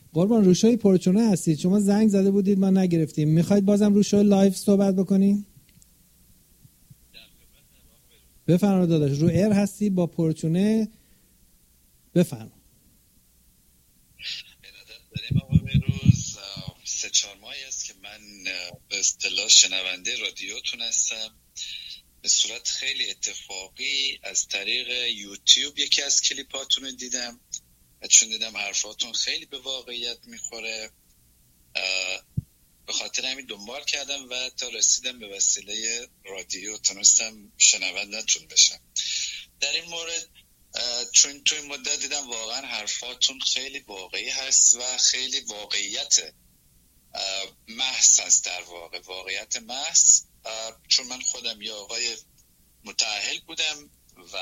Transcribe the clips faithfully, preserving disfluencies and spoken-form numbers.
قربان رو شوی پرچونه هستید، شما زنگ زده بودید ما نگرفتیم، میخواید بازم رو شو لایف صحبت بکنیم؟ بفرما داداش، رو ایر هستی با پرچونه، بفرما. ارادت داریم آقا بهروز. سه چهار ماهی است که من به اصطلاح شنونده رادیوتون هستم. به صورت خیلی اتفاقی از طریق یوتیوب یکی از کلیپاتون رو دیدم و چون دیدم حرفاتون خیلی به واقعیت میخوره، به خاطر همین دنبال کردم و تا رسیدم به وسیله رادیو تونستم شنونده‌تون بشم. در این مورد چون تو این مدت دیدم واقعا حرفاتون خیلی واقعی هست و خیلی واقعیت محض هست، در واقع واقعیت محض. چون من خودم یه آقای متأهل بودم و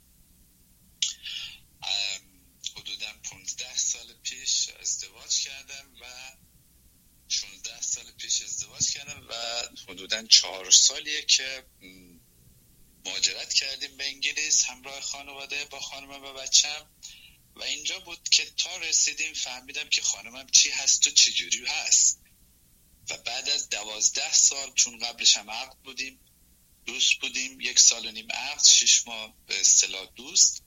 حدوداً پانزده سال پیش ازدواج کردم و شانزده سال پیش ازدواج کردم و حدوداً چهار سالیه که مهاجرت کردیم به انگلیس همراه خانواده با خانمم و بچم و اینجا بود که تا رسیدیم فهمیدم که خانمم چی هست و چی جوری هست. و بعد از دوازده سال، چون قبلش هم عقد بودیم، دوست بودیم، یک سال و نیم عقد، شش ماه به اصطلاح دوست،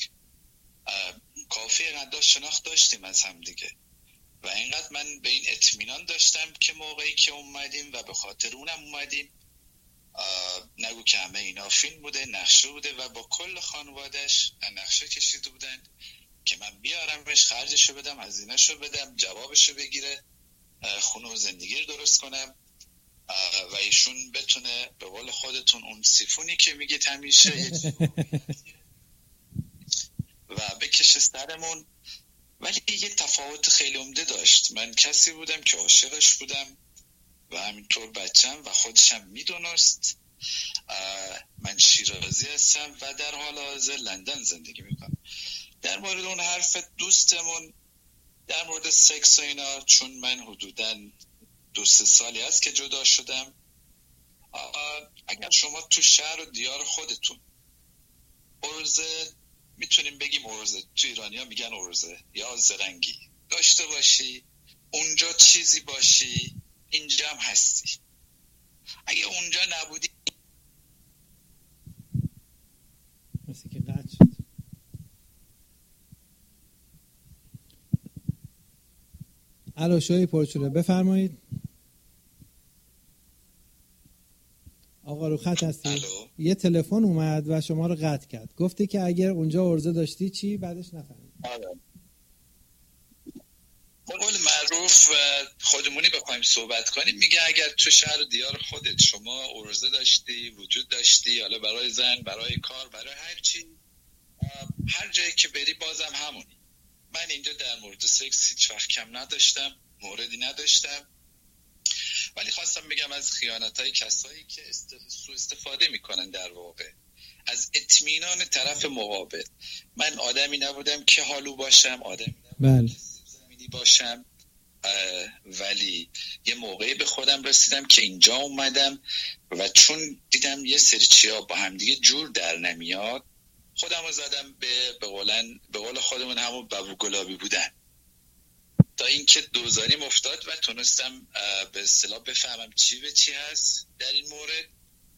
کافی اینقدر شناخت داشتیم از هم دیگه و اینقدر من به این اطمینان داشتم که موقعی که اومدیم و به خاطر اونم اومدیم، نگو که همه اینا فیلم بوده، نقشه بوده و با کل خانوادش نقشه کشیده بودن که من بیارمش، خرجشو بدم، هزینه‌شو بدم، جوابشو بگیره، خونه و زندگی رو درست کنم و ایشون بتونه به قول خودتون اون سیفونی که میگه همیشه و بکشه سرمون. ولی یه تفاوت خیلی عمده داشت. من کسی بودم که عاشقش بودم و همینطور بچم و خودشم میدونست من شیرازی هستم و در حال حاضر لندن زندگی میکنم. در مورد اون حرف دوستمون در مورد سکس و اینا، چون من حدوداً دو سه سالی هست که جدا شدم، اگر شما تو شهر و دیار خودتون ارزه، میتونیم بگیم ارزه، تو ایرانی ها میگن ارزه یا زرنگی داشته باشی، اونجا چیزی باشی، اینجا هم هستی. اگه اونجا نبودی مثل که قطع شد. الو شوی پرچونه، بفرمایید. آقا رو خط هستی؟ یه تلفن اومد و شما رو قطع کرد. گفتی که اگر اونجا عرضه داشتی چی؟ بعدش نفهمید. آره. به قول معروف خودمونی بخوایم صحبت کنیم، میگه اگر تو شهر دیار خودت شما عرضه داشتی، وجود داشتی، حالا برای زن، برای کار، برای هر چی، هر جایی که بری بازم همونی. من اینجا در مورد سکس هیچ وقت کم نداشتم، موردی نداشتم، ولی خواستم بگم از خیانت‌های کسایی که سوء استفاده میکنن در واقع از اطمینان طرف مقابل. من آدمی نبودم که حالو باشم، آدمی نبودم که زمینی باشم، ولی یه موقعی به خودم رسیدم که اینجا اومدم و چون دیدم یه سری چیا با هم دیگه جور در نمیاد، خودم رو زدم به به قولن به قول خودمون همون ببو گلابی بودن، تا اینکه دوزاریم افتاد و تونستم به اصطلاح بفهمم چی به چی هست در این مورد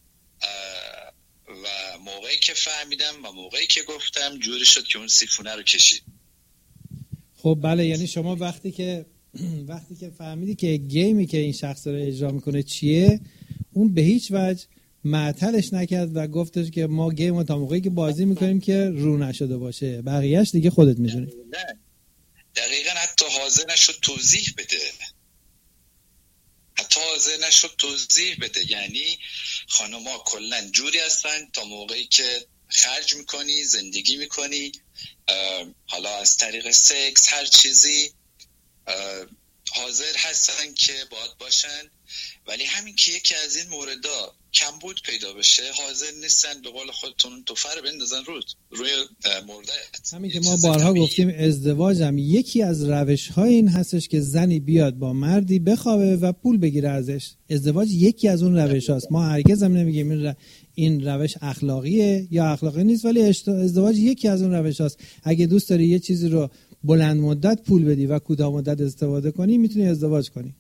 و موقعی که فهمیدم و موقعی که گفتم جوری شد که اون سیفونه رو کشید. خب بله، یعنی شما وقتی که وقتی که فهمیدی که گیمی که این شخص رو اجرا میکنه چیه، اون به هیچ وجه معطلش نکرد و گفتش که ما گیم رو تا موقعی که بازی میکنیم که رو نشده باشه، بقیهش دیگه خودت میدونی. دقیقاً حتی حاضر نشد توضیح بده حتی حاضر نشد توضیح بده یعنی خانم‌ها کلاً جوری هستن تا موقعی که خرج میکنی، زندگی میکنی، حالا از طریق سکس هر چیزی حاضر هستن که باهات باشن، ولی همین که یکی از این موردا کمبود پیدا بشه حاضر نیستن به قول خودتون توفر بندازن روی روی مردهت. همین که ما بارها گفتیم ازدواج هم یکی از روش‌های این هستش که زنی بیاد با مردی بخوابه و پول بگیره ازش. ازدواج یکی از اون روش هاست. ما هرگز هم نمیگیم این, ر... این روش اخلاقیه یا اخلاقی نیست، ولی ازدواج یکی از اون روش هاست. اگه دوست داری یه چیزی رو بلند مدت پول بدی و کوتاه مدت استفاده کنی میتونی ازدواج کنی.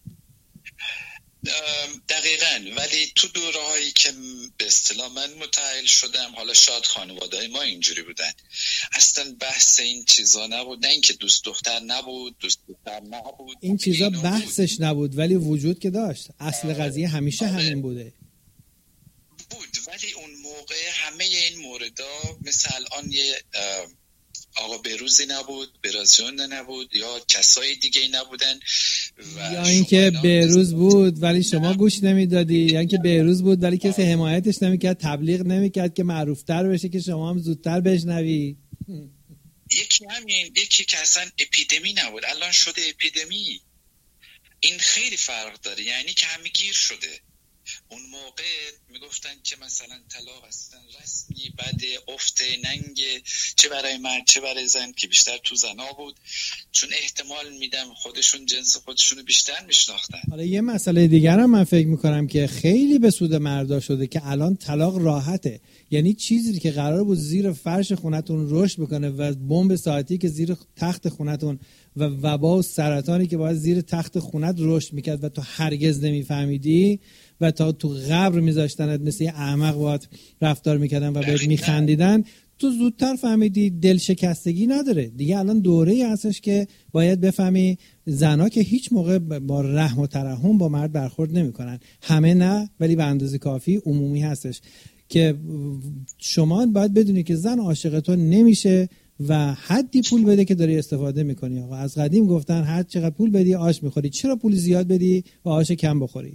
دقیقاً. ولی تو دوره هایی که به اصطلاح من متأهل شدم، حالا شاید خانواده ما اینجوری بودن، اصلا بحث این چیزا نبود. نه اینکه دوست دختر نبود، دوست دختر نبود، این چیزا بحثش بود. نبود ولی وجود که داشت. اصل قضیه همیشه آره. همین بوده بود. ولی اون موقع همه این موردا مثل الان یه آقا بروزی نبود، برازیون نبود، یا کسای دیگه نبودن، یا اینکه بروز بود ولی شما گوش نمیدادی، یا اینکه بروز بود ولی کسی حمایتش نمیکرد، تبلیغ نمیکرد که معروفتر بشه که شما هم زودتر بشنوی. یکی همین، یکی که اصلا اپیدمی نبود، الان شده اپیدمی. این خیلی فرق داره، یعنی که همه گیر شده. اون موقع میگفتن که مثلا طلاق اصلا رسمی، بعد افت ننگ، چه برای مرد چه برای زن، که بیشتر تو زنا بود، چون احتمال میدم خودشون جنس خودشونو بیشتر میشناختن. حالا یه مسئله دیگر هم من فکر میکنم که خیلی به سود مردا شده که الان طلاق راحته. یعنی چیزی که قرار بود زیر فرش خونتون رشد بکنه و بمب ساعتی که زیر تخت خونتون و وبا و سرطانی که باید زیر تخت خونت رشد میکرد و تو هرگز نمیفهمیدی و تا تو قبر میذاشتنت مثل یه احمق باید رفتار میکردن و بهت میخندیدن، تو زودتر فهمیدی دل شکستگی نداره دیگه. الان دوره‌ای هستش که باید بفهمی زنا که هیچ موقع با رحم و ترحم با مرد برخورد نمیکنن، همه نه ولی به اندازه کافی عمومی هستش که شما باید بدونی که زن عاشق تو نمیشه و حدی پول بده که داری استفاده میکنی. آقا از قدیم گفتن هر چقدر پول بدی آش میخوری، چرا پول زیاد بدی و آش کم بخوری؟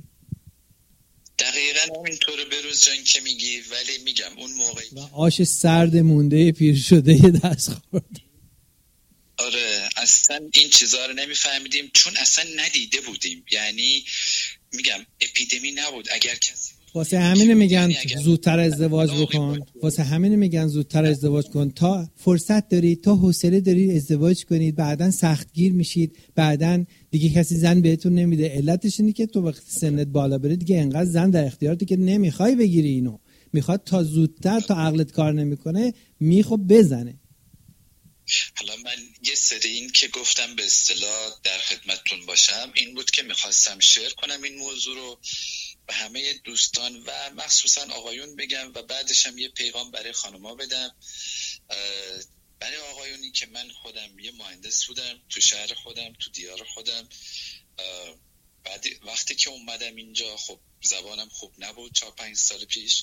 دقیقاً همینطور بروز جان که میگی. ولی میگم اون موقع و آش سرد مونده پیر شده یه دست خورد. آره اصلا این چیزها رو نمیفهمیدیم چون اصلا ندیده بودیم. یعنی میگم اپیدمی نبود. اگر کسی واسه همین میگن زودتر ازدواج بکن، واسه همین میگن زودتر ازدواج کن تا فرصت داری، تا حوصله داری ازدواج کنید، بعدن سختگیر میشید، بعدن دیگه کسی زن بهتون نمیده. علتش اینه که تو وقتی سنت بالا بره دیگه انقدر زن در اختیارته که نمیخوای بگیری اینو، میخواد تا زودتر تا عقلت کار نمیکنه میخواد بزنه. حالا من یه سری این که گفتم به اصطلاح در خدمتتون باشم این بود که میخواستم شیر کنم این موضوع رو به همه دوستان و مخصوصا آقایون بگم و بعدش هم یه پیغام برای خانوما بدم. برای آقایونی که من خودم یه مهندس بودم تو شهر خودم، تو دیار خودم. بعد وقتی که اومدم اینجا خب زبانم خوب نبود چهار پنج سال پیش.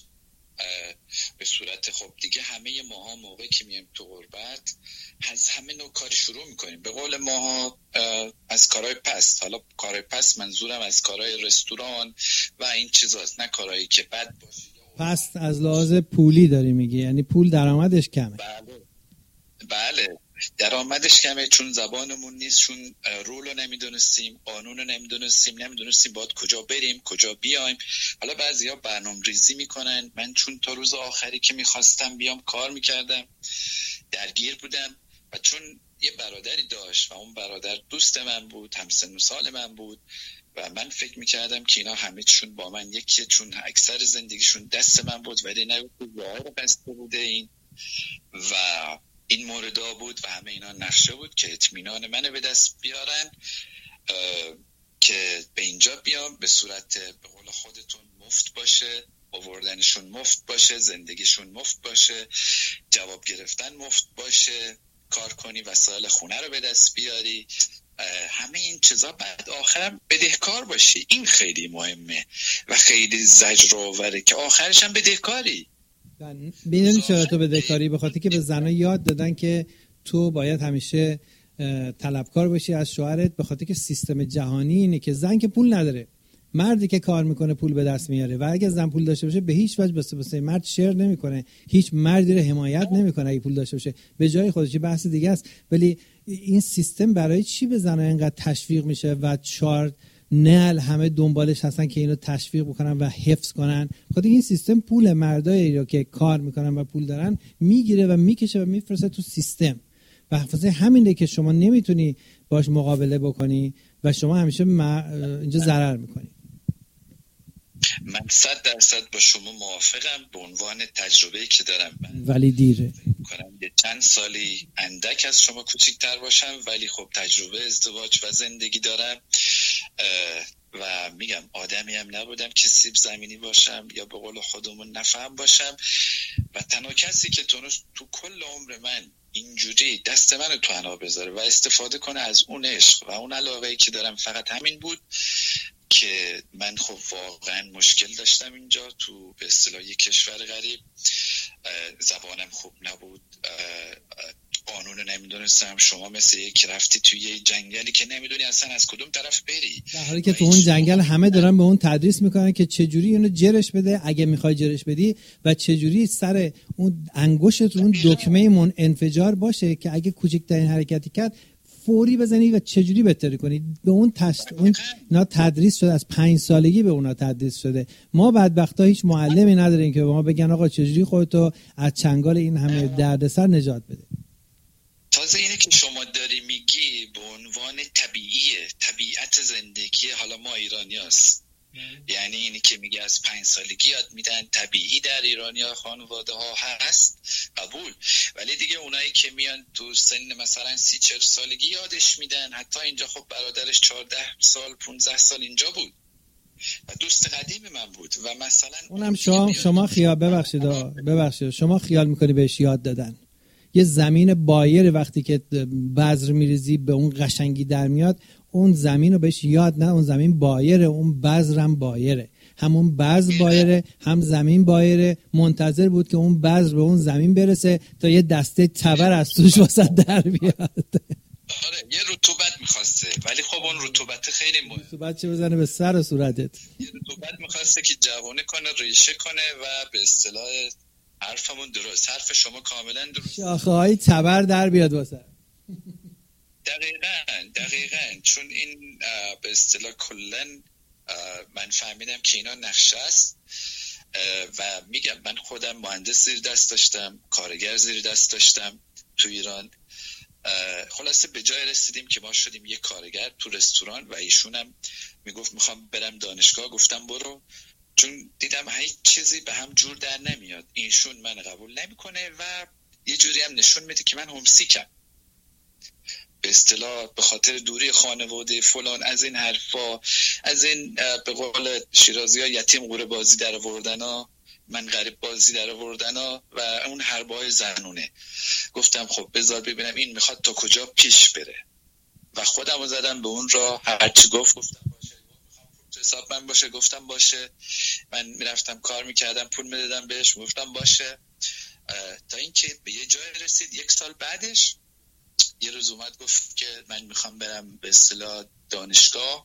به صورت خب دیگه همه ماها موقعی که میایم تو غربت از همه نوع کاری شروع میکنیم. به قول ماها از کارهای پست. حالا کارهای پست منظورم از کارهای رستوران و این چیزاست، نه کارهایی که بد باشه. پست از لحاظ پولی داری میگی، یعنی پول درآمدش کمه. بله بله درآمدش کمه چون زبانمون نیست، چون رول رو نمیدونستیم، قانون رو نمیدونستیم، نمیدونستیم باید کجا بریم کجا بیایم. حالا بعضیا برنامه ریزی میکنن. من چون تا روز آخری که میخواستم بیام کار میکردم، درگیر بودم و چون یه برادری داشت و اون برادر دوست من بود، همسن و سال من بود و من فکر میکردم که اینا همه چون با من یکیه، چون اکثر زندگیشون دست من بود ولی نه یاره بسته بوده این و این موردا بود و همه اینا نقشه بود که اطمینان منو به دست بیارن که به اینجا بیام به صورت به قول خودتون مفت باشه، آوردنشون مفت باشه، زندگیشون مفت باشه، جواب گرفتن مفت باشه، کار کنی وسایل خونه رو به دست بیاری، همه این چیزا بعد آخرم بدهکار باشی. این خیلی مهمه و خیلی زجر آوره که آخرش هم بدهکاری. ببینید چرا تو بدهکاری؟ به خاطر که به زنها یاد دادن که تو باید همیشه طلبکار باشی از شوهرت، به خاطر که سیستم جهانی اینه که زن که پول نداره، مردی که کار میکنه پول به دست میاره و اگه زن پول داشته باشه به هیچ وجه بس بس مرد شیر نمیکنه، هیچ مردی رو حمایت نمیکنه اگه پول داشته باشه، به جای خودش بحث دیگه است. ولی این سیستم برای چی به زنها اینقدر تشویق میشه و چهار نل همه دنبالش هستن که اینو تشویق بکنن و حفظ کنن؟ خاطر این سیستم پول مردایی رو که کار میکنن و پول دارن میگیره و میکشه و میفرسته تو سیستم و واسه همینه که شما نمیتونی باش مقابله بکنی و شما همیشه اینجا ضرر میکنی. من صد درصد با شما موافقم. به عنوان تجربه‌ای که دارم، من ولی دیره کنم یه چند سالی اندک از شما کوچیک‌تر باشم، ولی خب تجربه ازدواج و زندگی دارم و میگم آدمی هم نبودم که سیب زمینی باشم یا به قول خودمون نفهم باشم و تنها کسی که تونست تو کل عمر من اینجوری دست منو تو حنا بذاره و استفاده کنه از اون عشق و اون علاقه‌ای که دارم فقط همین بود که من خب واقعا مشکل داشتم اینجا تو به اصطلاح یک کشور غریب، زبانم خوب نبود، قانون نمیدونستم. شما مثل یک رفتی توی یه جنگلی که نمیدونی اصلا از کدوم طرف بری، در حالی که تو اون جنگل همه دارن به اون تدریس میکنن که چجوری اونو جرش بده اگه میخوای جرش بدی و چجوری سر اون انگشت اون دکمه من انفجار باشه که اگه کوچکترین حرکتی کرد فوری بزنی و چجوری بهتری کنی. به اون تشت اون اینا تدریس شده، از پنج سالگی به اونا تدریس شده. ما بدبختا هیچ معلمی نداریم که به ما بگن آقا چجوری خودتو از چنگال این همه دردسر نجات بده. تازه اینه که شما داری میگی به عنوان طبیعیه، طبیعت زندگی حالا ما ایرانی هست. یعنی اینی که میگه از پنج سالگی یاد میدن، طبیعی در ایرانیا خانواده ها هست، قبول. ولی دیگه اونایی که میان تو سن مثلا سی چهل سالگی یادش میدن. حتی اینجا خب برادرش چهارده سال پونزده سال اینجا بود و دوست قدیم من بود و مثلا اونم شما شما خیال ببخشید ببخشید شما خیال میکنی بهش یاد دادن. یه زمین بایر وقتی که بذر میریزی به اون قشنگی در میاد، اون زمین رو بهش یاد نه، اون زمین بایره، اون بذرم بایره، همون بذر بایره هم زمین بایره. منتظر بود که اون بذر به اون زمین برسه تا یه دسته تبر از توش واسه در بیاد. آره یه رطوبت میخواسته، ولی خب اون رطوبت خیلی مهمه. رطوبت چه بزنه به سر و صورتت؟ یه رطوبت میخواسته که جوانه کنه، ریشه کنه و به اصطلاح حرفمون درست، حرف شما کاملا درست، شاخه های تبر در بیاد واسه. دقیقاً دقیقاً چون این به اصطلاح کلاً من فهمیدم که اینا نقشه است و میگم من خودم مهندس زیر دست داشتم، کارگر زیر دست داشتم تو ایران. خلاصه به جای رسیدیم که ما شدیم یک کارگر تو رستوران و ایشونم میگفت میخوام برم دانشگاه. گفتم برو، چون دیدم هیچ چیزی به هم جور در نمیاد. ایشون من قبول نمیکنه و یه جوری هم نشون میده که من هومسیکم، به اصطلاح به خاطر دوری خانواده فلان، از این حرفا، از این به قول شیرازی‌ها یتیم قوره بازی در آوردنا، من غریب بازی در آوردنا و اون حربای زنونه. گفتم خب بذار ببینم این میخواد تا کجا پیش بره و خودم رو زدم به اون راه. هرچی گفت گفتم باشه. میخوام پول حساب من باشه، گفتم باشه. من میرفتم کار میکردم، پول میدادم بهش، گفتم باشه. تا اینکه به یه جای رسید. یک سال بعدش یه روز اومد گفت که من میخوام برم به اصطلاح دانشگاه.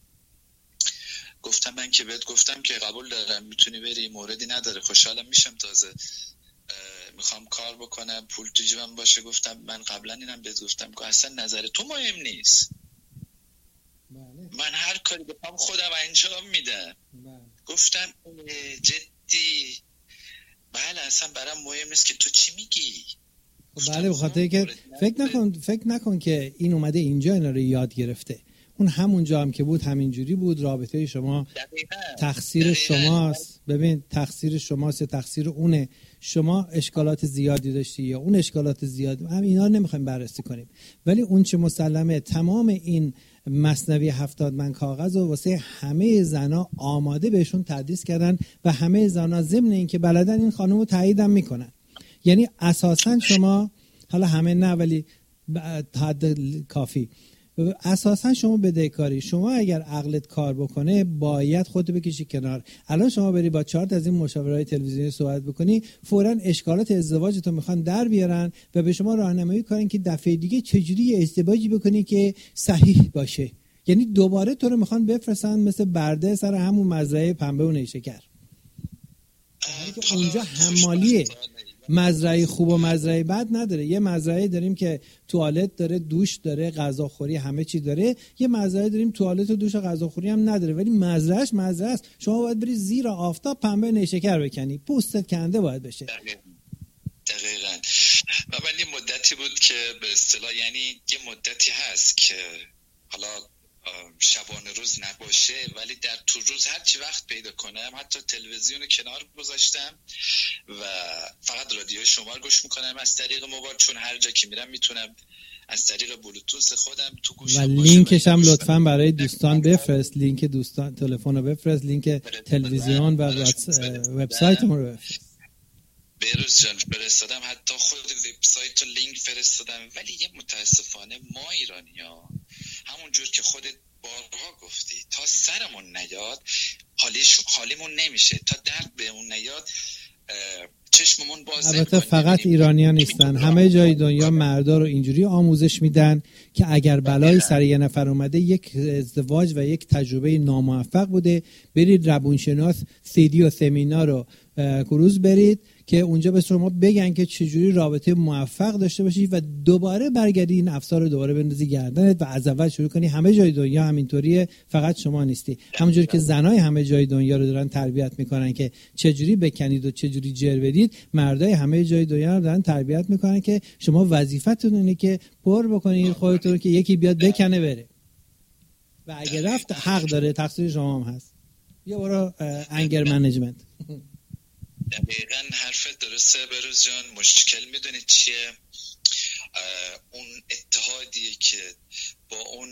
گفتم من که بهت گفتم که قبول دارم، میتونی بری، موردی نداره، خوشحالم میشم، تازه میخوام کار بکنم، پول تو جیبم باشه. گفتم من قبلا اینم بهت گفتم که اصلا نظر تو مهم نیست. بله. من هر کاری بخوام خودم انجام میدم. بله. گفتم جدی؟ بله اصلا برام مهم نیست که تو چی میگی. بله، بخاطر که فکر نکن فکر نکن که این اومده اینجا اینا رو یاد گرفته. اون همونجا هم که بود همینجوری بود. رابطه شما دقیقا. تقصیر دقیقا. شماست. ببین تقصیر شماست یا تقصیر اونه. شما اشکالات زیادی داشتی یا اون اشکالات زیادی، هم اینا نمیخوایم بررسی کنیم، ولی اون چه مسلمه تمام این مثنوی هفتاد من کاغذ و واسه همه زنا آماده بهشون تدریس کردن و همه زنا ضمن این که بلدن این خانم رو تاییدم میکنن. یعنی اساسا شما، حالا همه نه ولی حد کافی، اساسا شما بدهکاری، شما اگر عقلت کار بکنه باید خودت بکشی کنار. الان شما بری با چارت از این مشاورهای تلویزیونی صحبت بکنی، فوراً اشکالات ازدواجتون میخوان در بیارن و به شما راهنمایی کنن که دفعه دیگه چجوری ازدواجی بکنی که صحیح باشه. یعنی دوباره تو رو میخوان بفرستن مثل برده سر همون مزرعه پنبه و نیشکر. اونجا حمالیه، مزرعه خوب و مزرعه بد نداره. یه مزرعه داریم که توالت داره، دوش داره، غذاخوری، همه چی داره. یه مزرعه داریم توالت و دوش و غذاخوری هم نداره، ولی مزرعهش مزرعه است. شما باید بری زیر آفتاب پنبه نیشکر بکنی، پوستت کنده باید بشه. دقیقاً. و من یه مدتی بود که به اصطلاح، یعنی یه مدتی هست که حالا شبانه روز نباشه، ولی در تو روز هر چی وقت پیدا کنم حتی تلویزیون رو کنار گذاشتم و فقط رادیو شما رو گوش میکنم از طریق موبایل، چون هر جا که میرم میتونم از طریق بلوتوث خودم تو گوشم و لینکش هم لطفاً برای دوستان بفرست، لینک دوستان تلفن رو بفرست، لینک تلویزیون و وبسایتمون رو بفرست. بروز جان فرستادم، حتی خود وبسایت رو لینک فرستادم، ولی یه متاسفانه ما ایرانی‌ها همونجور که خودت بارها گفتی تا سرمون نیاد حالیش حالیمون نمیشه، تا درد بهمون نیاد چشممون باز. البته فقط ایرانی‌ها نیستن، همه جای دنیا مردا رو اینجوری آموزش میدن که اگر بلایی سر یه نفر اومده، یک ازدواج و یک تجربه ناموفق بوده، برید روانشناس سیدی و سمینار رو کروز برید که اونجا به شما بگن که چجوری رابطه موفق داشته باشی و دوباره برگردی این افسار رو دوباره بندازی گردنت و از اول شروع کنی. همه جای دنیا همینطوریه، فقط شما نیستی. همونجور که زنای همه جای دنیا رو دارن تربیت میکنن که چجوری بکنید و چجوری جر بدید، مردای همه جای دنیا رو دارن تربیت میکنن که شما وظیفتون اینه که پر بکنید خودتون رو که یکی بیاد بکنه بره، و اگه رفت حق داره، تقصیر شما هم هست. بیا برو انگر منیجمنت. دقیقا حرفت درسته بروز جان. مشکل میدونید چیه؟ اون اتحادیه که با اون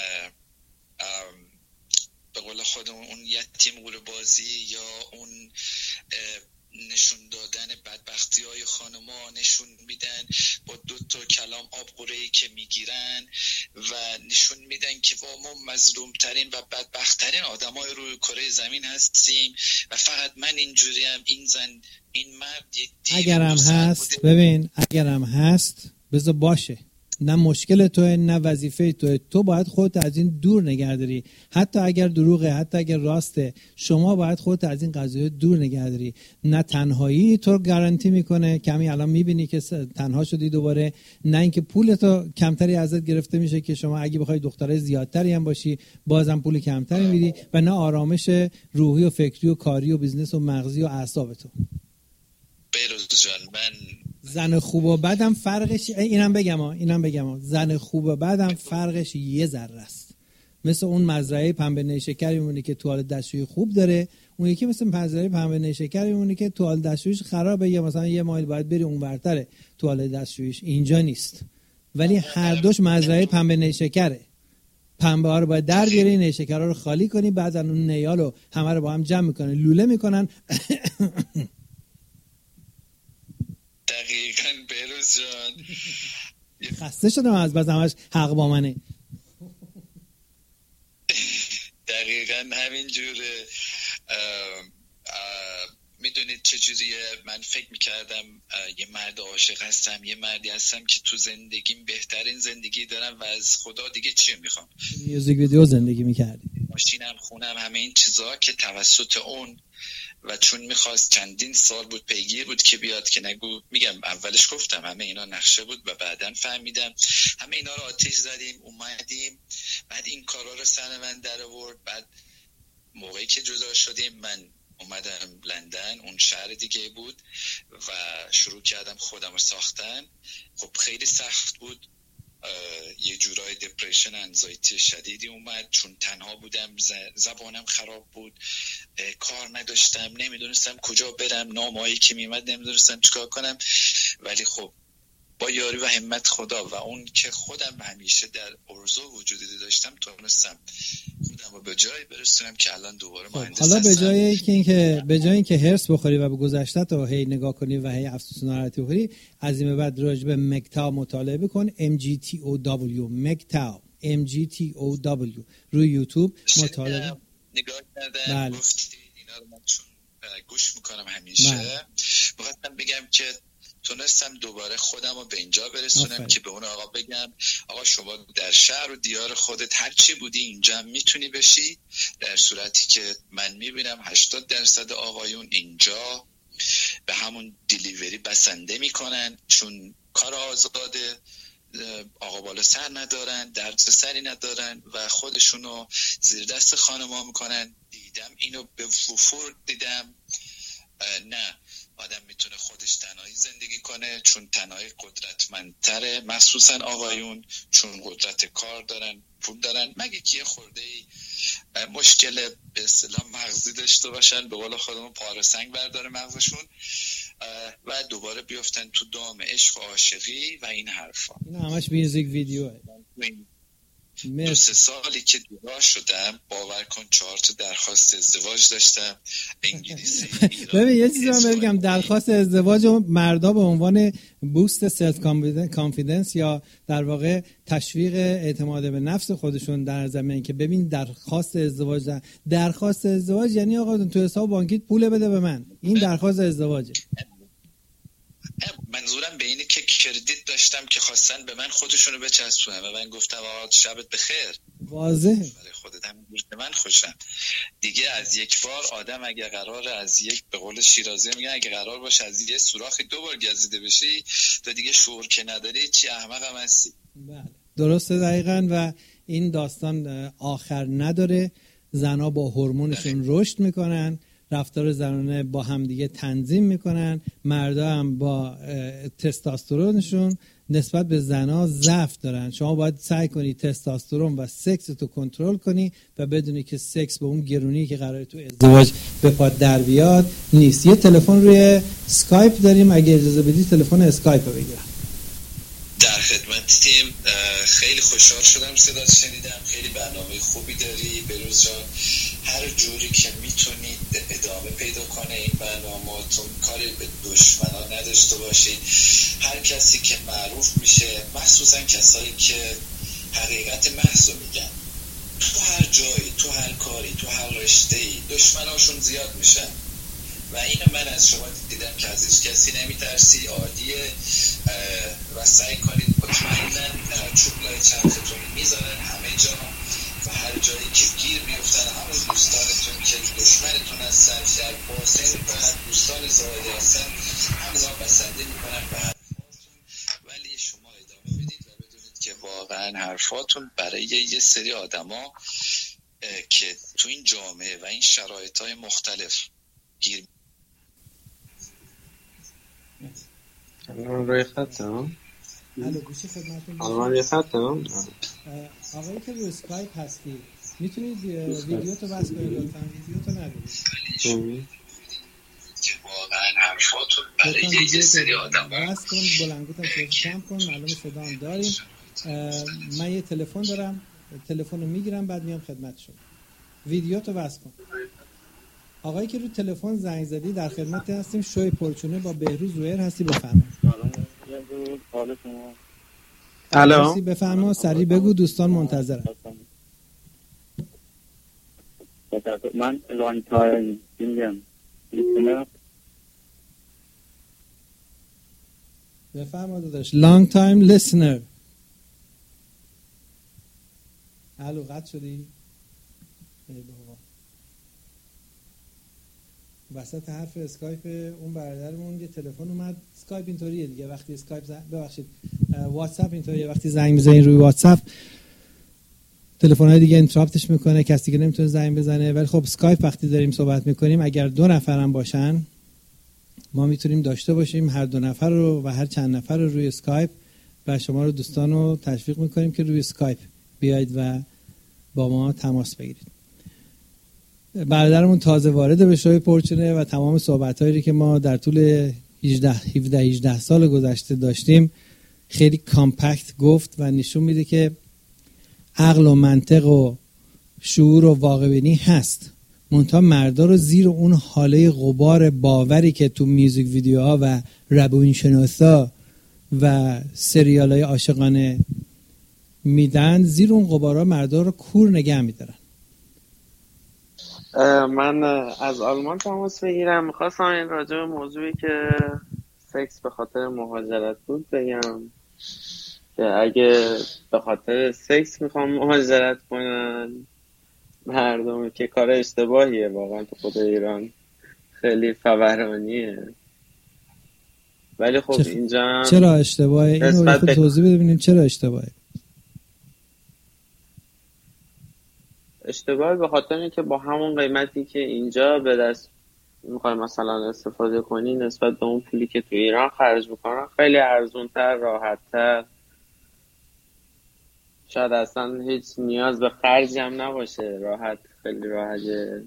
به قول خودمون اون یتیم قوره بازی یا اون نشون دادن بدبختی های خانما نشون میدن با دو تا کلام آب قره‌ای که میگیرن و نشون میدن که ما مظلوم ترین و بدبخت ترین آدم های روی کره زمین هستیم و فقط من اینجوریم، این زن این مرد. اگرم هست ببین، اگرم هست بذار باشه، نه مشکل توه نه وظیفه توه، تو باید خودت از این دور نگه داری. حتی اگر دروغه، حتی اگر راسته، شما باید خودت از این قضیه دور نگه داری. نه تنهایی تو گارانتی میکنه، کمی الان میبینی که تنها شدی دوباره، نه اینکه پولتو کمتری ازت گرفته میشه که شما اگه بخوای دختره زیادتری هم باشی بازم پول کمتری میدی، و نه آرامش روحی و فکری و کاری و بیزنس و مغزی و اعصاب تو. بیروز جان، من زن خوب و بدم فرقش، اینم بگم ها اینم بگم ها زن خوب و بدم فرقش یه ذره است. مثل اون مزرعه پنبه نیشکری میمونه که توالت دستشویی خوب داره، اون یکی مثل مزرعه پنبه نیشکری میمونه که توالت دستشوییش خرابه، یا مثلا یه مایل باید بری اونورتره توالت دستشوییش، اینجا نیست. ولی هر دوش مزرعه پنبه نیشکره. پنبه ها رو باید در بیاری، نیشکرها رو خالی کنی، بعد اون نیالو همه رو با هم جمع میکنن، لوله میکنن. دقیقاً بیروز جان. خسته شدم از بس همش حق با منه. دقیقاً همین جوره. میدونید چجوریه؟ من فکر میکردم یه مرد عاشق هستم، یه مردی هستم که تو زندگیم بهترین زندگی دارم و از خدا دیگه چی میخوام؟ میوزیک ویدیو زندگی میکردی، ماشینم، خونم، همه این چیزا که توسط اون، و چون میخواست چندین سال بود پیگیر بود که بیاد، که نگو میگم اولش گفتم همه اینا نقشه بود و بعدن فهمیدم همه اینا رو آتیش زدیم اومدیم، بعد این کارا رو سر من در آورد. بعد موقعی که جدا شدیم من اومدم لندن، اون شهر دیگه بود، و شروع کردم خودم رو ساختن. خب خیلی سخت بود، یه جورای دپرشن، انزایتی شدیدی اومد، چون تنها بودم، زبانم خراب بود، کار نداشتم، نمیدونستم کجا برم، نامه‌ای که میمد نمیدونستم چیکار کنم. ولی خب با یاری و همت خدا و اون که خودم همیشه در ارزو وجودی داشتم، تونستم خودم رو به جایی برسونم که الان دوباره مهندس هستم. حالا به جای اینکه به جای اینکه هرس بخوری و به گذشته تو هی نگاه کنی و هی افسوس و ناراحتی بخوری، از این به بعد راجع به مگتاو مطالعه کن. ام جی تی او دبلیو مگتاو ام جی تی او دبلیو روی یوتیوب مطالعه نگاه کردم. بله. گفتی اینا رو من چون گوش میکنم همیشه. بخواستم بگم که تونستم دوباره خودم رو به اینجا برسونم آفره. که به اون آقا بگم آقا شما در شهر و دیار خودت هر چی بودی اینجا میتونی بشی، در صورتی که من میبینم هشتاد درصد آقایون اینجا به همون دیلیوری بسنده میکنن، چون کار آزاده، آقا بالا سر ندارن، درد سری ندارن و خودشونو زیر دست خانما میکنن. دیدم اینو به وفور دیدم. نه آدم میتونه خودش تنهایی زندگی کنه، چون تنهایی قدرتمندتره، مخصوصا آقایون چون قدرت کار دارن، پول دارن، مگه که یه خورده ای مشکل به اصطلاح مغزی داشته باشن، به قول خودمون پاره سنگ برداره مغزشون و دوباره بیفتن تو دام عشق و عاشقی و این حرفا. این همش میوزیک ویدیوه. دو سه سالی که دورا شدم باور کن چهار تا درخواست ازدواج داشتم، انگلیسی. ببین یه چیزی من بگم، درخواست ازدواج مردا به عنوان بوست سلف کانفیدنس یا در واقع تشویق اعتماد به نفس خودشون در زمین که ببین درخواست ازدواج در... درخواست ازدواج یعنی آقا تو حساب بانکیت پول بده به من، این درخواست ازدواجه. منظورم به اینه که کردیت داشتم که خواستن به من خودشونو بچسبونن و من گفتم آقا شبت بخیر. واضحه. برای خودت هم به من خوشم. دیگه از یک بار آدم اگه قراره از یک، به قول شیرازی میگن اگه قرار باشه از یه سوراخی دو بار گزیده بشی تو دیگه شعور که نداری چی احمق هم هستی. بله درسته دقیقاً. و این داستان آخر نداره. زنها با هورمونشون رشد میکنن، رفتار زنانه با هم دیگه تنظیم میکنن، مردا هم با تستوسترونشون نسبت به زنها ضعف دارن. شما باید سعی کنی تستوسترون و سکس تو کنترل کنی و بدونی که سکس به اون گرونی که قراره تو ازدواج به پات در بیاد نیست. یه تلفن روی اسکایپ داریم، اگه اجازه بدی تلفن اسکایپ رو بگیرم. در خدمتیم، خیلی خوشحال شدم صدات شنیدم. خیلی برنامه خوبی داری بروز جان، هر جوری که میتونید ادامه پیدا کنه این برنامه‌تون، کاری به دشمنان نداشته باشید. هر کسی که معروف میشه، مخصوصا کسایی که حقیقت محض رو میگن، تو هر جایی، تو هر کاری، تو هر رشته‌ای دشمناشون زیاد میشن و اینو من از شما دیدم که از هیچ کسی نمیترسی، عادیه و سعی کنید مطمئناً چوب لای چرختون میذارن همه جا و هر جایی که گیر میفتن همون دوستانتون که دشمنتون هستن در باسه میکنن، دوستان زایده هستن همزا بسنده میکنن به حرفاتون، ولی شما ادامه بدید و بدونید که واقعا حرفاتون برای یه سری آدما که تو این جامعه و این شرایطهای مختلف گیر الان روی خطم الو گوشی خدمتتون. الان روی خطم آقایی که روی اسکایپ هستی میتونید ویدیو تو بس کنید لطفاً، ویدیو تو ندارید که واقعا حرفاتون برای یه سری آدم بس کن، بلندگوتم صدا کم کن، معلومه صدا هم داریم. من یه تلفن دارم، تلفن رو میگیرم بعد میام خدمت شما. ویدیو تو بس کن. آقایی که رو تلفن زنگ زدی در خدمت هستیم، شوی پرچونه با بهروز رویر هستی، بفرما. الو بفرما، سریع بگو، دوستان منتظرن. من لانگ تایم میگم بفرما داداش. لانگ تایم لیسنر. الو قطع شدی؟ ای بابا وسط حرف اسکایپ اون برادرمون یه تلفن اومد. اسکایپ اینطوریه دیگه، وقتی اسکایپ زن... ببخشید واتساپ اینطوریه، وقتی زنگ میزنین روی واتساپ تلفن‌های دیگه اینتراپتش میکنه، کسی دیگه نمیتونه زنگ بزنه. ولی خب اسکایپ وقتی داریم صحبت میکنیم اگر دو نفرم باشن ما میتونیم داشته باشیم هر دو نفر رو و هر چند نفر رو روی اسکایپ و شما رو دوستان رو تشویق میکنیم که روی اسکایپ بیایید و با ما تماس بگیرید. برادرمون تازه وارد به شوی پرچونه و تمام صحبت‌هایی که ما در طول هجده هجده سال گذشته داشتیم خیلی کامپکت گفت و نشون میده که عقل و منطق و شعور و واقع‌بینی هست، منتها مردا رو زیر اون حاله غبار باوری که تو میوزیک ویدیوها و روانشناسا و سریال‌های عاشقانه میدن، زیر اون غبارا مردا رو کور نگه میدارن. من از آلمان تماس بگیرم، میخواستم این راجع به موضوعی که سکس به خاطر مهاجرت بود بگم که اگه به خاطر سکس میخوام مهاجرت کنن مردم که کار اشتباهیه واقعا تو خود ایران، خیلی فورانیه. ولی خب اینجا چرا اشتباهه؟ اینو خود توضیح بده ببینیم چرا اشتباهه. اشتباه به خاطر اینه که با همون قیمتی که اینجا به دست میخوای مثلا استفاده کنی نسبت به اون پولی که تو ایران خرج میکنن خیلی ارزونتر، راحتتر، شاید اصلا هیچ نیاز به خرجی هم نباشه، راحت، خیلی راحته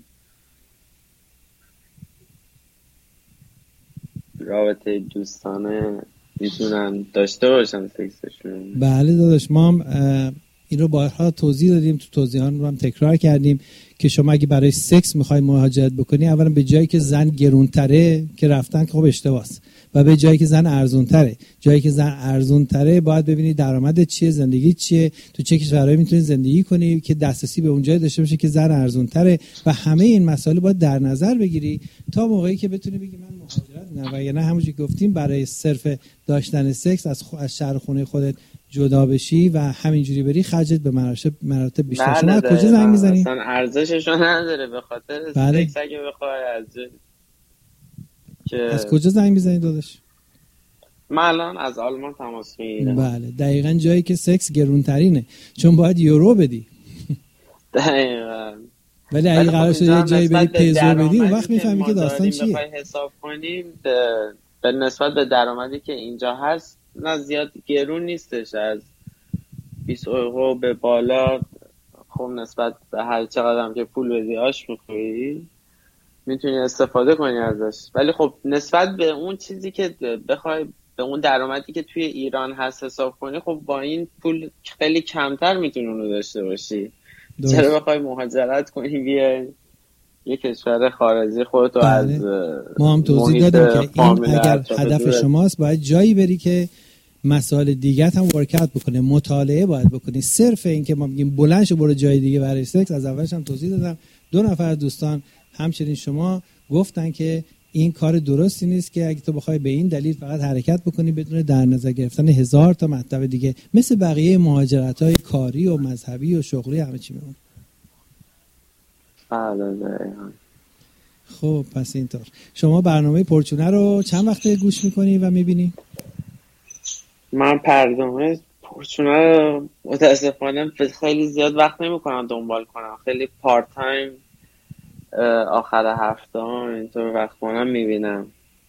رابطه دوستانه میتونن داشته باشن سکسشون. بله داداش، ما هم این رو بارها توضیح دادیم، تو توضیحان رو هم تکرار کردیم که شما اگه برای سکس میخوای مهاجرت بکنی، اولا به جایی که زن گرونتره که رفتن که خب اشتباهه، و به جایی که زن ارزونتره. جایی که زن ارزونتره باید ببینی درآمدت چیه، زندگی چیه، تو چه کشورهایی میتونی زندگی کنی که دسترسی به اونجایی داشته باشه که زن ارزونتره، و همه این مسائل باید در نظر بگیری تا موقعی که بتونی بگی من مهاجرت نه، و یا نه همونجوری گفتیم برای صرف داشتن سکس از خ... از شهر خونه خودت جدا بشی و همینجوری بری، خرجت به مراتب مراتب بیشتر. بله، شما از کجا زنگ میزنی؟ اصلا ارزشش نداره به خاطر بله. سکس اگه بخوای از که از کجا زنگ میزنی داداش؟ من الان از آلمان تماس میگیرم. بله دقیقاً جایی که سکس گرونترینه، چون باید یورو بدی. دقیقاً. ولی اگه قرار شد یه جایی بری پیزو بدی، اون وقت میفهمی که داستان چیه. بخوای حساب کنیم به, به نسبت به درآمدی که اینجا هست، نه زیاد گرون نیستش، از بیست یورو به بالا. خب نسبت به هر چقدر هم که پول بدی آش میخوری میتونی استفاده کنی ازش، ولی خب نسبت به اون چیزی که بخوای به اون درآمدی که توی ایران هست حساب کنی، خب با این پول خیلی کمتر میتونی اونو داشته باشی. دوست. چرا بخوای مهاجرت کنی بیای یه کشور خارجی خودتو بله. از ما هم توضیح دادیم که این اگر هدف شماست باید جایی بری که مسائل دیگه هم ورکات بکنه، مطالعه باید بکنی. صرف این که ما میگیم بلند شو برو جای دیگه برای سکس، از اولش هم توضیح دادم، دو نفر دوستان همچنین شما گفتن که این کار درستی نیست که اگه تو بخوای به این دلیل فقط حرکت بکنی بدون در نظر گرفتن هزار تا مطلب دیگه، مثل بقیه مهاجرت‌های کاری و مذهبی و شغلی همه چی میمونه. خب پس اینطور شما برنامه پرچونه رو چند وقت گوش میکنی و میبینی؟ من برنامه پرچونه رو متاسفانه خیلی زیاد وقت نمیکنم دنبال کنم، خیلی پارت تایم آخر هفته ها اینطور وقت کنم میبینم.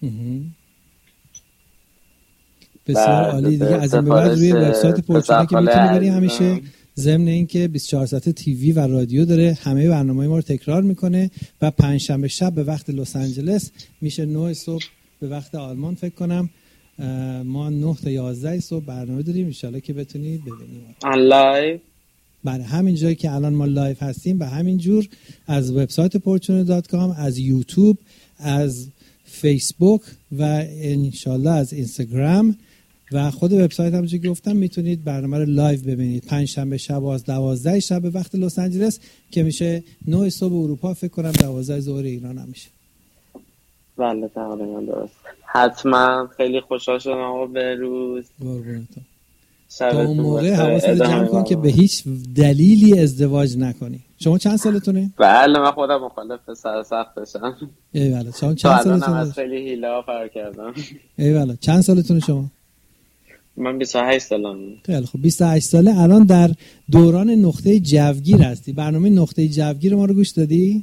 بسیار عالی دیگه. از این به بعد روی وبسایت پرچونه که میتونی بری همیشه، ضمن این که بیست و چهار ساعته تیوی و رادیو داره، همه برنامه‌های ما رو تکرار میکنه، و پنجشنبه شب به وقت لس آنجلس میشه نه صبح به وقت آلمان فکر کنم. ما نه تا یازده صبح برنامه داریم، ان شاءالله که بتونید ببینید آن لایو. بله همین جایی که الان ما لایو هستیم به همین جور از وبسایت پورچونه دات کام، از یوتیوب، از فیسبوک و ان شاءالله از اینستاگرام و خود وبسایت هم چه گفتم میتونید برنامه رو لایو ببینید. پنج شنبه شب از دوازده شب به وقت لس آنجلس که میشه نه صبح اروپا، فکر کنم دوازده ظهر ایران هم میشه. بله تقریبا درست. حتما خیلی خوشحال شدم آقا بهروز. قربونتون. تا اون موقع حواست جمع کن که به هیچ دلیلی ازدواج نکنی. شما چند سالتونه؟ بله من خودم مخالف سر سختشم. ایوالا. شما چند سالتونه؟ من خیلی هیلا فرق کردم. ایوالا. چند سالتونه شما؟ من بیست و هشت سالمه. خیلی خب بیست و هشت ساله، الان در دوران نقطه جوگیر هستی. برنامه نقطه جوگیر ما رو گوش دادی؟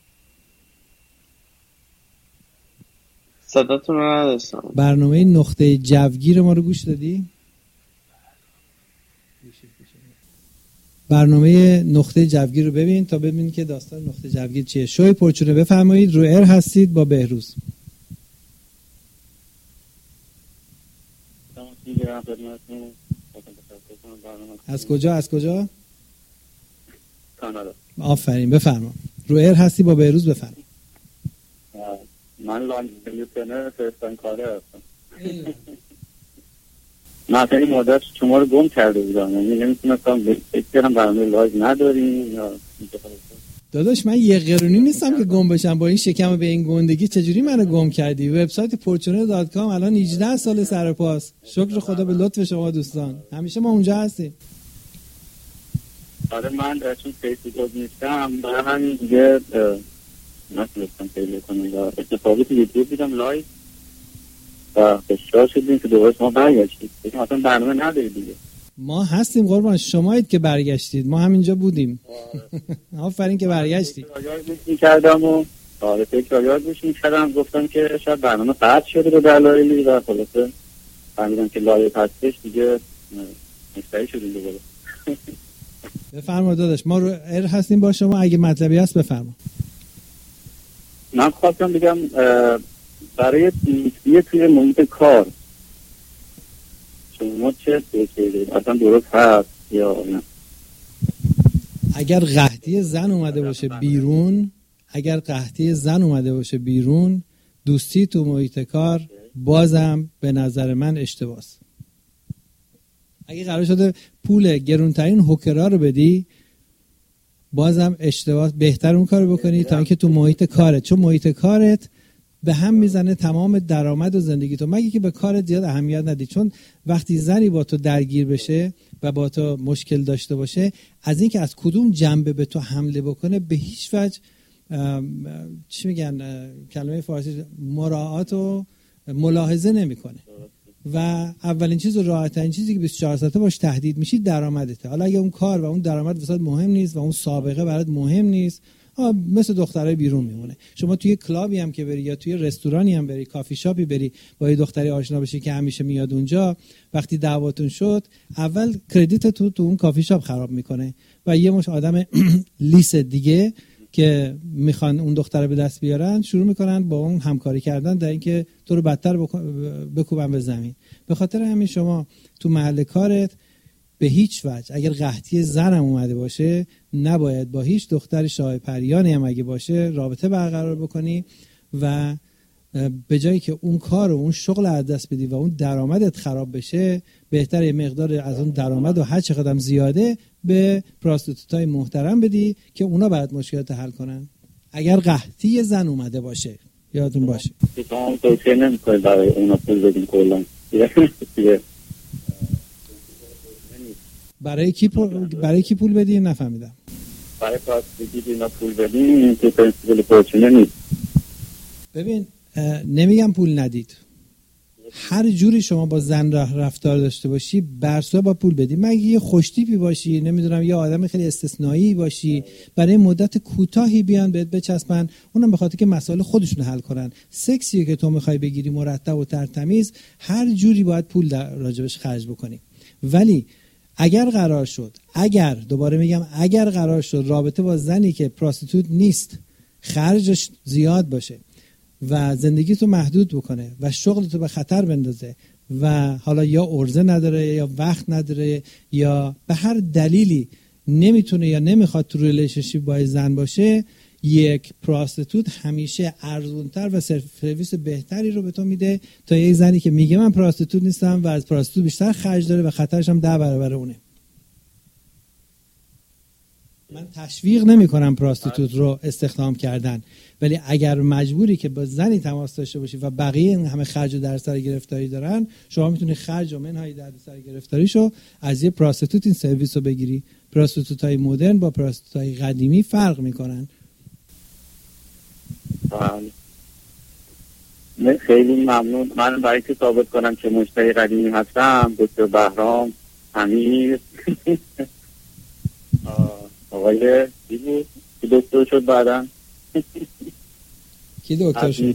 صداتون رو نداشتم. برنامه نقطه جوگیر ما رو گوش دادی؟ برنامه نقطه جوگیر رو ببین تا ببین که داستان نقطه جوگیر چیه. شوی پرچونه بفرمایید، رو ایر هستید با بهروز. از کجا از کجا؟ کانادا. آفرین، بفرما. رو ایر هستی با بهروز، بفرما. من لانگ لیوتنر فرستان کاره هستم. من خیلی مدت شما رو گم کرده بودم، یعنی نمیتونستم بکنم برنامه لایو نداریم یا داداش من یه قرونی نیستم که گم بشم. با این شکم به این گندگی چجوری منو گم کردی؟ وبسایت پورچونه دات کام الان هجده سال سر پاس. شکر خدا به لطف شما دوستان، همیشه ما اونجا هستیم. آره من چون فیسبوک نیستم برای همین دیگه نتونستم پیدا کنم و اتفاقی تو یوتیوب دیدم لایو و خوشحال شدیم که دوباره ما برگشتید. بگیم اصلا برنامه ندارید دیگه. ما هستیم قربان، شمایید که برگشتید، ما همینجا بودیم. آفرین که برگشتید. این کردم و آره تکرار یاد گوش می‌کردم، گفتم که شاید برنامه قطع شده به دلایلی و خلاصه فهمیدم که لایو هستش دیگه مستعد شدیم دوباره. بفرما داداش، ما رو ایر هستیم با شما، اگه مطلبی هست بفرما. من خواستم بگم برای دوستی توی محیط کار شما چه بکنید؟ اصلا درست هست یا نه؟ اگر قحطی زن اومده باشه بیرون اگر قحطی زن اومده باشه بیرون دوستی تو محیط کار بازم به نظر من اشتباهه. اگه قرار شده پول گرونترین هوکرها رو بدی بازم اشتباه، بهتر اون کارو بکنی تا اینکه تو محیط کارت، چون محیط کارت به هم میزنه تمام درآمد و زندگی تو، مگه که به کارت زیاد اهمیت ندی. چون وقتی زنی با تو درگیر بشه و با تو مشکل داشته باشه، از اینکه از کدوم جنبه به تو حمله بکنه به هیچ وجه چی میگن کلمه فارسی مراعات و ملاحظه نمیکنه و اولین چیز و راحت‌ترین چیزی که بیست و چهار ساعته باش تهدید میشی درآمدته. حالا اگه اون کار و اون درآمد واسات مهم نیست و اون سابقه برات مهم نیست، مثل دخترای بیرون میمونه. شما توی کلابی هم که بری یا توی رستورانی هم بری، کافی شاپی بری، با یه دختری آشنا بشی که همیشه میاد اونجا، وقتی دعواتون شد اول کردیت تو تو اون کافی شاپ خراب میکنه و یه مش آدم لیس دیگه که میخوان اون دختره به دست بیارن شروع میکنن با اون همکاری کردن در اینکه تو رو بدتر بکوبن به زمین. به خاطر همین شما تو محل کارت به هیچ وجه اگر قحطی زنم اومده باشه نباید با هیچ دختر شاه پریانی هم اگه باشه رابطه برقرار بکنی و به جایی که اون کار و اون شغل از دست بدی و اون درآمدت خراب بشه، بهتره یه مقدار از اون درآمد و هر چقدر زیاده به پراستیتوتای محترم بدی که اونا باید مشکلات حل کنن. اگر قحطی زن اومده باشه یادتون باشه. شما توصیه نمی‌کنید برای اونا پول بدین کلا؟ برای کی پول برای کی پول بدین؟ نفهمیدم. برای پراستیتوت اینا پول بدین تو پرنسپل فورچونه نیست. ببین نمیگم پول ندید، هر جوری شما با زن رفتار داشته باشی برسا با پول بدی، مگه یه خوشتیپی باشی، نمیدونم یه آدم خیلی استثنایی باشی برای مدت کوتاهی بیان بهت بچسبن، اونم به خاطر که مسائل خودشون حل کنن. سکسی که تو میخوای بگیری مرتب و ترتمیز هر جوری باید پول راجبش خرج بکنی. ولی اگر قرار شد اگر دوباره میگم اگر قرار شد رابطه با زنی که پراستیتوت نیست خرجش زیاد باشه و زندگی تو محدود بکنه و شغل تو به خطر بندازه و حالا یا عرضه نداره یا وقت نداره یا به هر دلیلی نمیتونه یا نمیخواد تو ریلیشنشیپ با زن باشه، یک پراستیتوت همیشه ارزونتر و سرویس بهتری رو به تو میده تا یک زنی که میگه من پراستیتوت نیستم و از پراستیتوت بیشتر خرج داره و خطرش هم ده برابر اونه. من تشویق نمی کنم پراستیتوت رو استخدام کردن، ولی اگر مجبوری که با زنی تماس داشته باشی و بقیه این همه خرج و درصد گرفتاری دارن، شما میتونی خرج و منهای درصد گرفتاریشو از یه پراستیتوت این سرویس رو بگیری. پراستیتوتای مدرن با پراستیتوتای قدیمی فرق میکنن. من خیلی ممنون. من برای که ثابت کنم که مشتری قدیمی هستم، دکتر بهرام امیر آقای کی بود که دکتر شد بعدن؟ کی دکتر شد؟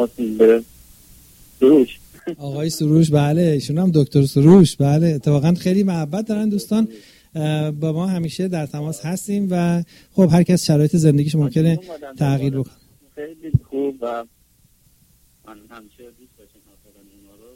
سروش. آقای سروش، بله ایشون هم دکتر سروش. بله اتفاقا خیلی محبت دارن دوستان، با ما همیشه در تماس هستیم و خب هر کس شرایط زندگیش ممکنه تغییر بکنه. خیلی خوب و من همیشه دوست داشتم حرفان اونا رو.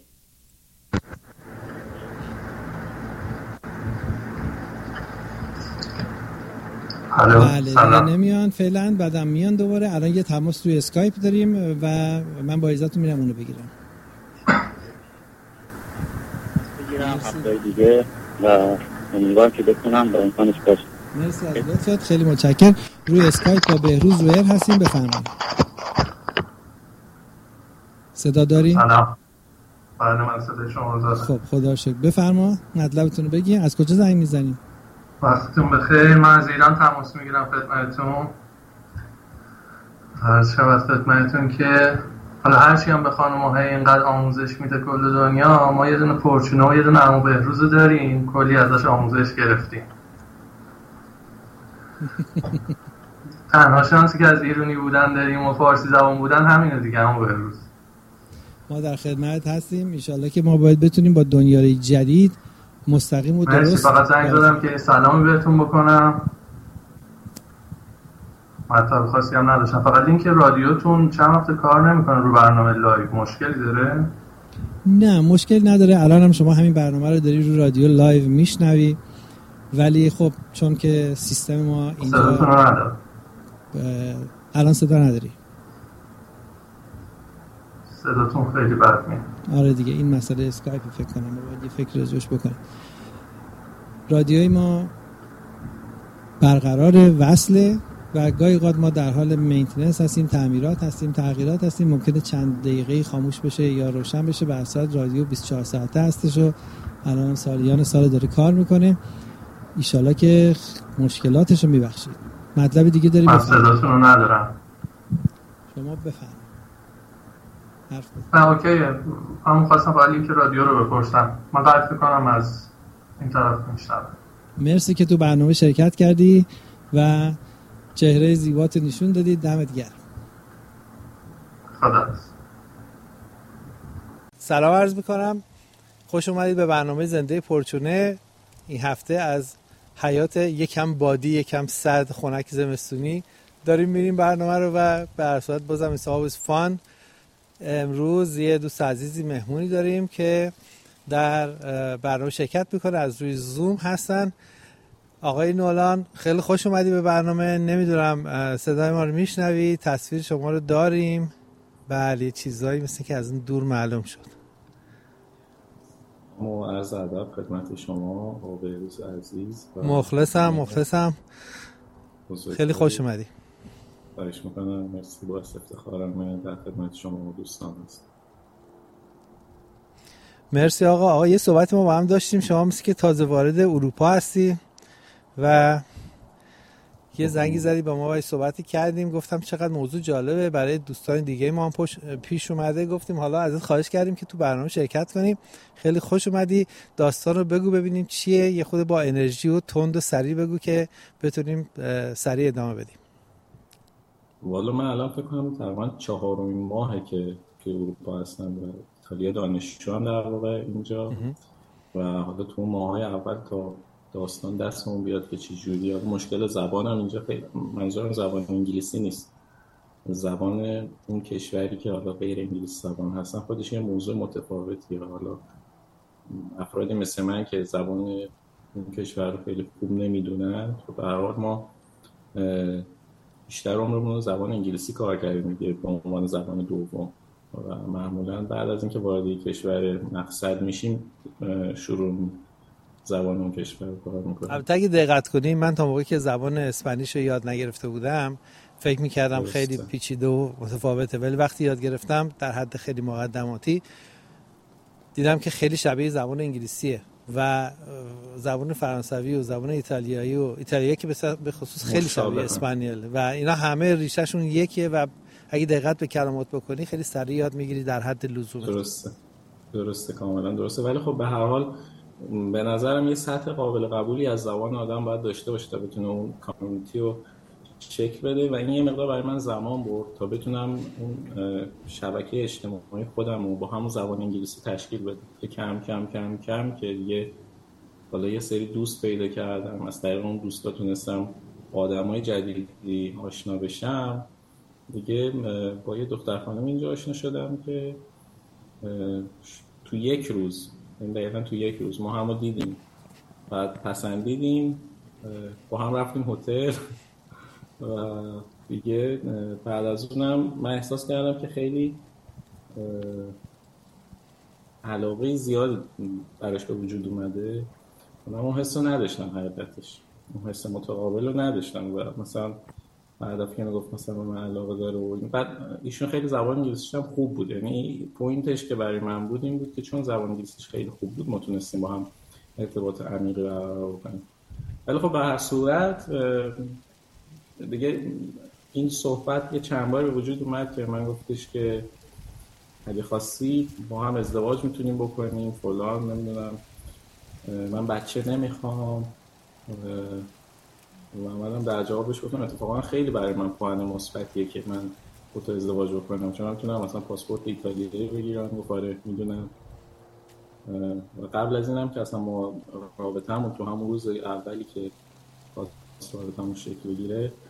بله دیگه نمیان فعلا، بعدم میان دوباره. الان یه تماس توی اسکایپ داریم و من با اجازهتون میرم اونو بگیرم. بگیرم هفته دیگه و امیدوارم که بتونم با امکانش باشه. مرسی از لطفت، خیلی متشکرم. روی اسکایپ با بهروز رویر هستیم، بفرمایید. صدا داری؟ سلام. بله من صدای شما دارم. خب خدا شکر. بفرما مطلبتون رو بگین. از کجا زنگ میزنیم؟ وقتتون بخیر. من از ایران تماس میگیرم خدمتتون. عرض شود خدمتتون که حالا هرچی هم به خانم‌های اینقدر آموزش میده کل دنیا، ما یه دونه پورچونه و یه دونه عمو بهروز داریم، کلی ازش آموزش گرفتیم. تنها شانسی که از ایرانی بودن داریم و فارسی زبان بودن همینه دیگه. همون بهروز ما در خدمت هستیم. انشالله که ما باید بتونیم با دنیای جدید مستقیم و درست. مرسی. فقط زنگ زدم که سلامی بهتون بکنم. مطلب خاصی هم نداشتم. فقط لینک رادیوتون چند وقت کار نمیکنه رو برنامه لایو. مشکلی داره؟ نه مشکل نداره. الان هم شما همین برنامه رو داری رو رادیو لایو میشنوی، ولی خب چون که سیستم ما اینجا صداتون رو نداره. الان صدا نداری. صداتون خیلی بد میاد. آره دیگه این مسئله اسکایپ فکر کنم باید یه فکر رجوش بکنیم. رادیوی ما برقرار وصله و گاهی اوقات ما در حال مینتیننس هستیم، تعمیرات هستیم، تغییرات هستیم. ممکنه چند دقیقه خاموش بشه یا روشن بشه. به اساس رادیو بیست و چهار ساعته هستش و الان سالیان سال داره کار میکنه. ایشالا که مشکلاتش رو میبخشید. مطلب دیگه داری بفرمایید؟ من صداتون رو ندارم. شما بفرمایید. حرف بزن. نه اوکیه. من خواستم فقط لینک رادیو رو بپرسم. من قطع میکنم از این طرف میشنم. مرسی که تو برنامه شرکت کردی و چهره زیبات نشون دادی. دمت گرم. خدا. سلام عرض میکنم. خوش اومدید به برنامه زنده پرچونه. این هفته از حیات یکم بادی یکم سرد خنک زمستونی داریم میریم برنامه رو و به هر صورت بازم حساب فان. امروز یه دوست عزیزی مهمونی داریم که در برنامه شرکت میکنه، از روی زوم هستن. آقای نولان خیلی خوش اومدی به برنامه. نمیدونم صدای ما رو میشنوی؟ تصویر شما رو داریم. بله چیزایی مثل که از اون دور معلوم شد. ما عرض ادب خدمت شما آقای بهروز عزیز. مخلصم مخلصم خیلی خوش اومدی. خواهش میکنم. مرسی. با افتخارم در خدمت شما و دوستان هستم. مرسی آقا. آقا یه صحبت ما با هم داشتیم. شما مثل که تازه وارد اروپا هستی و یه زنگی زدی با ما و صحبتی کردیم. گفتم چقدر موضوع جالبه برای دوستان دیگه ما هم پیش اومده. گفتیم حالا ازت خواهش کردیم که تو برنامه شرکت کنیم. خیلی خوش اومدی. داستان رو بگو ببینیم چیه. یه خود با انرژی و تند و سریع بگو که بتونیم سریع ادامه بدیم. والا من الان فکر کنم تقریبا چهارمین ماهه که که اروپا هستم و ایتالیا دانشجو هم در واقع اینجا و حالا تو ماهای اول تا داستان دستمون بیاد که چی جوری. حالا مشکل زبانم اینجا خیلی، منظورم زبان انگلیسی نیست، زبان اون کشوری که حالا غیر انگلیسی زبان هستن خودش یه موضوع متفاوتیه. حالا افرادی مثل من که زبان اون کشور رو خیلی خوب نمیدونن، به هر حال ما بیشتر عمرمون رو زبان انگلیسی کار کردیم دیگه به عنوان زبان دوم و معمولا بعد از اینکه وارد کشور مقصد میشیم شروع زبان اون کشور رو کار میکنیم. البته اگه دقت کنیم من تا موقعی که زبان اسپانیش رو یاد نگرفته بودم فکر میکردم خیلی پیچیده و متفاوته، ولی وقتی یاد گرفتم در حد خیلی مقدماتی دیدم که خیلی شبیه زبان انگلیسیه و زبان فرانسوی و زبان ایتالیایی و ایتالیایی که به خصوص خیلی شبیه اسپانیول و اینا همه ریشهشون یکیه و اگه دقت به کلمات بکنی خیلی سریع یاد میگیری در حد لزوم. درسته درسته کاملا درسته. ولی خب به هر حال به نظرم یه سطح قابل قبولی از زبان آدم باید داشته باشه تا بتونه اون کامیونیتی رو چک بده و این یه مقدار برای من زمان برد تا بتونم اون شبکه اجتماعی خودم رو با همون زبان انگلیسی تشکیل بدم که کم کم کم کم که دیگه حالا یه سری دوست پیدا کردم، از طریق اون دوستا تونستم آدمای جدیدی آشنا بشم دیگه. با یه دختر خانم اینجا آشنا شدم که تو یک روز این دقیقا تو یک روز ما همو دیدیم، بعد پسندیدیم، با هم رفتیم هتل و دیگه بعد از اونم من احساس کردم که خیلی علاقه زیاد براش به وجود اومده. من اون حس رو نداشتم، حقیقتش اون حس متقابل رو نداشتم و مثلا بعد که گفت مثلا من علاقه داره و بعد ایشون خیلی زبان انگلیسیش هم خوب بود، یعنی پوینتش که برای من بود این بود که چون زبان انگلیسیش خیلی خوب بود ما تونستیم با هم ارتباط عمیقی برقرار کنیم. ولی خب به هر صورت دیگه این صحبت یه چند بار به وجود اومد که من گفتش که اگه خواستی با هم ازدواج میتونیم بکنیم فلان، نمیدونم من بچه نمیخوام و منم در جوابش گفتم اتفاقا خیلی برای من پوان مثبتیه که من با تو ازدواج بکنم، چون میتونم مثلا پاسپورت ایتالیایی بگیرم و فاره میدونم. و قبل از اینم که اصلا ما رابطه‌مون تو همون روز اولی که رابطه‌مون شکل بگیره